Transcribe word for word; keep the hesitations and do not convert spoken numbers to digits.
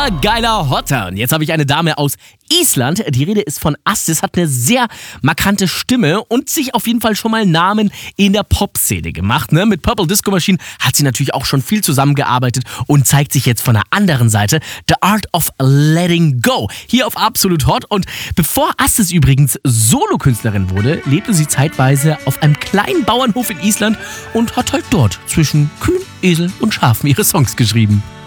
Immer geiler Hotter. Und jetzt habe ich eine Dame aus Island. Die Rede ist von Astis, hat eine sehr markante Stimme und sich auf jeden Fall schon mal Namen in der Popszene gemacht. Ne? Mit Purple Disco Machine hat sie natürlich auch schon viel zusammengearbeitet und zeigt sich jetzt von der anderen Seite. The Art of Letting Go. Hier auf Absolut Hot. Und bevor Astis übrigens Solokünstlerin wurde, lebte sie zeitweise auf einem kleinen Bauernhof in Island und hat halt dort zwischen Kühen, Esel und Schafen ihre Songs geschrieben.